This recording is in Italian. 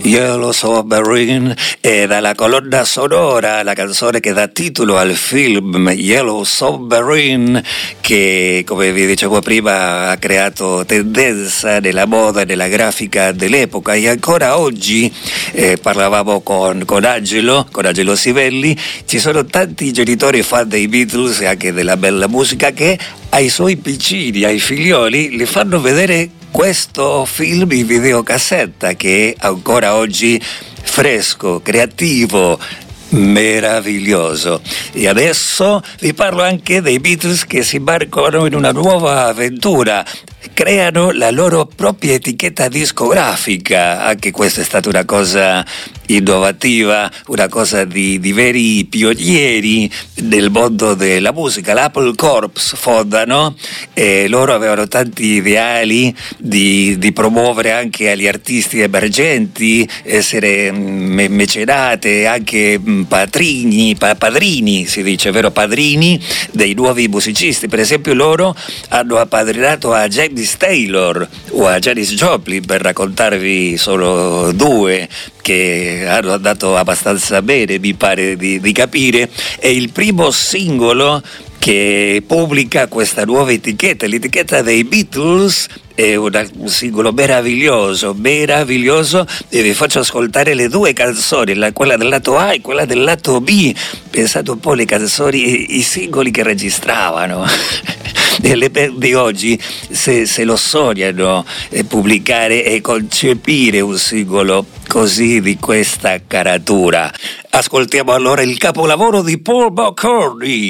Yellow Submarine è dalla colonna sonora, la canzone che dà titolo al film Yellow Submarine, che come vi dicevo prima ha creato tendenza nella moda e nella grafica dell'epoca, e ancora oggi parlavamo con Angelo Sivelli, ci sono tanti genitori fan dei Beatles e anche della bella musica che ai suoi piccini, ai figlioli, li fanno vedere questo film in videocassetta, che è ancora oggi fresco, creativo, meraviglioso. E adesso vi parlo anche dei Beatles che si imbarcano in una nuova avventura. Creano la loro propria etichetta discografica. Anche questa è stata una cosa innovativa, una cosa di veri pionieri del mondo della musica. L'Apple Corps fondano, e loro avevano tanti ideali di promuovere anche agli artisti emergenti, essere mecenate, anche padrini, si dice, vero, padrini dei nuovi musicisti. Per esempio loro hanno appadrinato a James Taylor o a Janis Joplin, per raccontarvi solo due che hanno andato abbastanza bene, mi pare di capire. È il primo singolo che pubblica questa nuova etichetta, l'etichetta dei Beatles. È un singolo meraviglioso, e vi faccio ascoltare le due canzoni, quella del lato A e quella del lato B. Pensate un po' alle canzoni, i singoli che registravano. Le band di oggi se lo sognano pubblicare e concepire un singolo così di questa caratura. Ascoltiamo allora il capolavoro di Paul McCartney.